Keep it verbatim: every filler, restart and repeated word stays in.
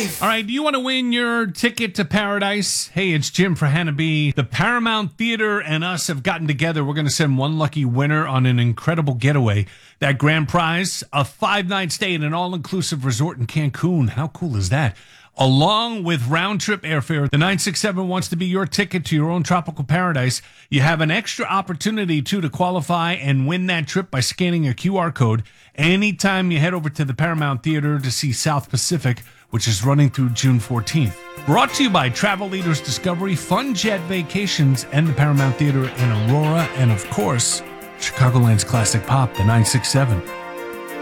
All right, do you want to win your ticket to paradise? Hey, it's Jim for Hannah B. The Paramount Theater and us have gotten together. We're going to send one lucky winner on an incredible getaway. That grand prize, a five-night stay in an all-inclusive resort in Cancun. How cool is that? Along with round-trip airfare, the nine six seven wants to be your ticket to your own tropical paradise. You have an extra opportunity, too, to qualify and win that trip by scanning a Q R code anytime you head over to the Paramount Theater to see South Pacific, which is running through June fourteenth. Brought to you by Travel Leaders Discovery, Fun Jet Vacations, and the Paramount Theater in Aurora, and, of course, Chicagoland's classic pop, the nine six seven.